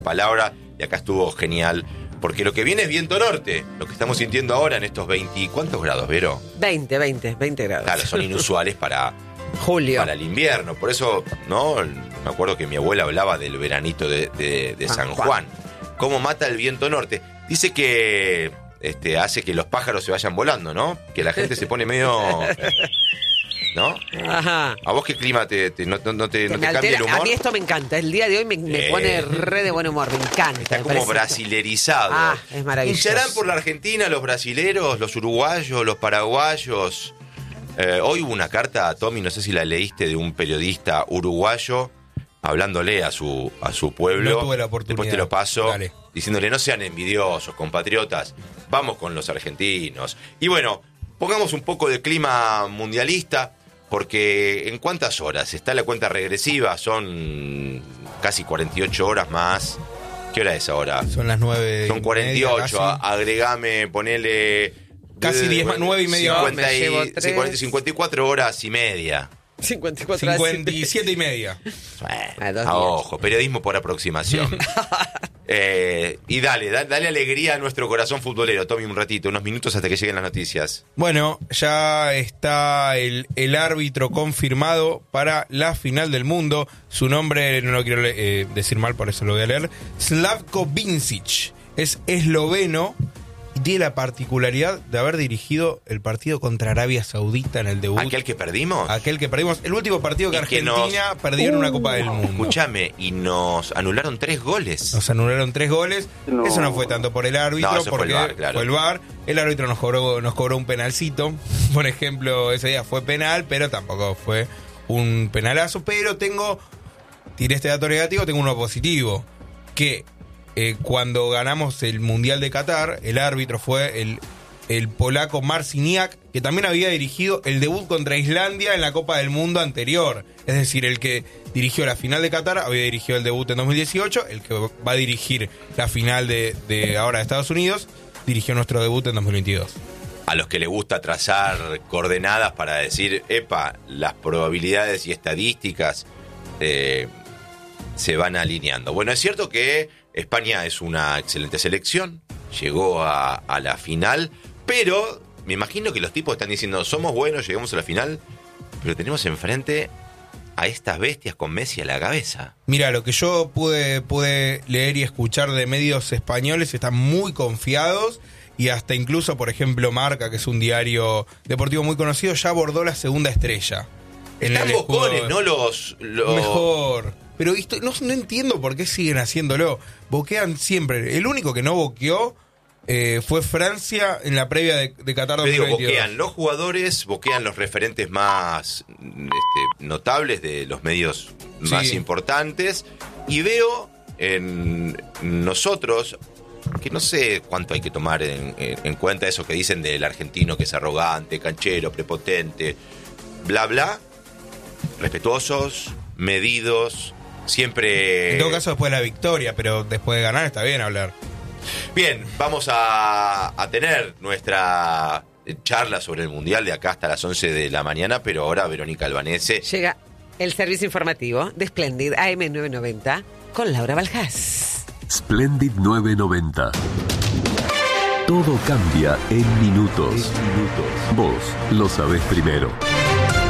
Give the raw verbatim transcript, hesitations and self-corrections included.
palabra, y acá estuvo genial, porque lo que viene es viento norte, lo que estamos sintiendo ahora en estos veinte, ¿cuántos grados, Vero? veinte, veinte, veinte grados. Claro, son inusuales para, Julio. para el invierno, por eso, ¿no? Me acuerdo que mi abuela hablaba del veranito de, de, de San Juan. ¿Cómo mata el viento norte? Dice que este, hace que los pájaros se vayan volando, ¿no? Que la gente se pone medio... ¿No? Ajá. ¿A vos qué clima te, te, no, no te, no te altera, cambia el humor? A mí esto me encanta. El día de hoy me, me eh, pone re de buen humor. Me encanta. Está me como parece. brasilerizado. Ah, es maravilloso. ¿Hincharán por la Argentina los brasileros, los uruguayos, los paraguayos? Eh, hoy hubo una carta, Tommy, no sé si la leíste, de un periodista uruguayo hablándole a su, a su pueblo. No tuve la oportunidad. Después te lo paso. Dale. Diciéndole, no sean envidiosos, compatriotas. Vamos con los argentinos. Y bueno, pongamos un poco de clima mundialista. Porque ¿en cuántas horas? Está la cuenta regresiva, son casi cuarenta y ocho horas más. ¿Qué hora es ahora? Son las nueve. Son cuarenta y ocho, media, agregame, ponele... Casi diez, nueve y media. cincuenta y, Me llevo sí, tres. cuarenta, cincuenta y cuatro horas y media. cincuenta y cuatro cincuenta y siete y media. Ah, dos A días. ojo, periodismo por aproximación. eh, y dale, da, dale alegría a nuestro corazón futbolero. Tommy, un ratito, unos minutos hasta que lleguen las noticias. Bueno, ya está el, el árbitro confirmado para la final del mundo. Su nombre, no lo quiero eh, decir mal, por eso lo voy a leer. Slavko Vincic. Es esloveno y tiene la particularidad de haber dirigido el partido contra Arabia Saudita en el debut. ¿Aquel que perdimos? Aquel que perdimos. El último partido que Y que Argentina nos- perdió en una Copa del Mundo. Escúchame, y nos anularon tres goles. Nos anularon tres goles. No. Eso no fue tanto por el árbitro, No, eso fue porque el V A R, claro. fue el V A R. El árbitro nos cobró, nos cobró un penalcito. Por ejemplo, ese día fue penal, pero tampoco fue un penalazo. Pero tengo, tiré este dato negativo, tengo uno positivo. Que eh, cuando ganamos el Mundial de Qatar, el árbitro fue el, el polaco Marciniak, que también había dirigido el debut contra Islandia en la Copa del Mundo anterior. Es decir, el que dirigió la final de Qatar había dirigido el debut en dos mil dieciocho, el que va a dirigir la final de, de ahora de Estados Unidos dirigió nuestro debut en dos mil veintidós. A los que les gusta trazar coordenadas para decir, epa, las probabilidades y estadísticas eh, se van alineando. Bueno, es cierto que España es una excelente selección, llegó a, a la final, pero me imagino que los tipos están diciendo, somos buenos, llegamos a la final, pero tenemos enfrente a estas bestias con Messi a la cabeza. Mira, lo que yo pude, pude leer y escuchar de medios españoles, están muy confiados y hasta incluso, por ejemplo, Marca, que es un diario deportivo muy conocido, ya abordó la segunda estrella. En Están el escudo. bocones, ¿no? Los, los... Mejor. Pero esto, no, no entiendo por qué siguen haciéndolo. Boquean siempre. El único que no boqueó eh, fue Francia en la previa de, de Qatar Yo dos mil digo, veintidós. boquean los jugadores, boquean los referentes más este, notables de los medios más Sí. importantes, y veo en nosotros, que no sé cuánto hay que tomar en, en- en cuenta eso que dicen del argentino que es arrogante, canchero, prepotente, bla, bla, respetuosos, medidos, siempre... En todo caso, después de la victoria, pero después de ganar está bien hablar. Bien, vamos a, a tener nuestra charla sobre el Mundial de acá hasta las once de la mañana, pero ahora Verónica Albanese. Llega el servicio informativo de Splendid A M novecientos noventa con Laura Baljás. Splendid novecientos noventa. Todo cambia en minutos. Vos lo sabés primero.